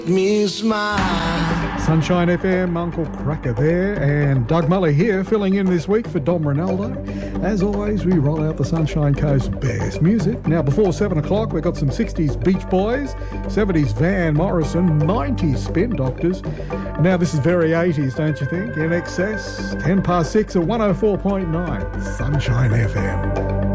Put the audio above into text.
Me smile. Sunshine FM, Uncle Cracker there, and Doug Muller here, filling in this week for Dom Ronaldo. As always, we roll out the Sunshine Coast best music. Now, before 7 o'clock, we've got some 60s Beach Boys, 70s Van Morrison, 90s Spin Doctors. Now, this is very 80s, don't you think? In excess, 10 past 6 at 104.9, Sunshine FM.